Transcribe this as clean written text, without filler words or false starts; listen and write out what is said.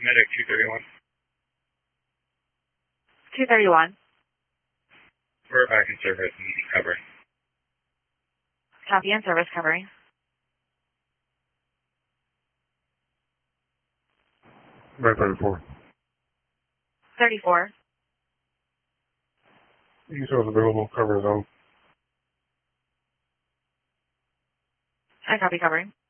Medic 231. 231. We're back in service and cover. Copy and service covering. Red 34. 34. ESO is available, cover zone. I copy covering.